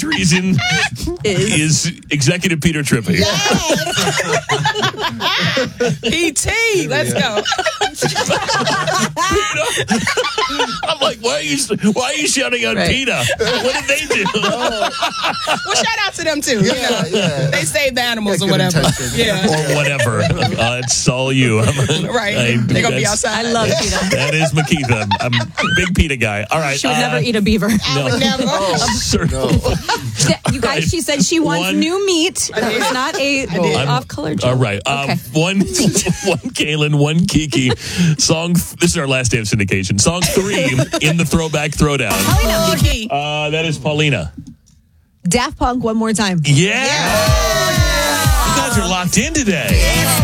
reason is Executive Peter Trippi. PT, let's go. I'm like, why are you shouting out PETA? What did they do? Well, shout out to them too. Yeah. They saved the animals or whatever. Yeah. Or whatever. It's all you. Right. They're going to be outside. I love PETA. That is Makitha. I'm a big PETA guy. All right. She would never eat a beaver. I would never. You guys, she said she wants new meat. That was not a off-color joke. All right. Okay. One Kaylin, one Kiki. Song. This is our last day of syndication. Song 3 in the Throwback Throwdown. Kiki. That is Paulina. Daft Punk, One More Time. Yeah. You guys are locked in today.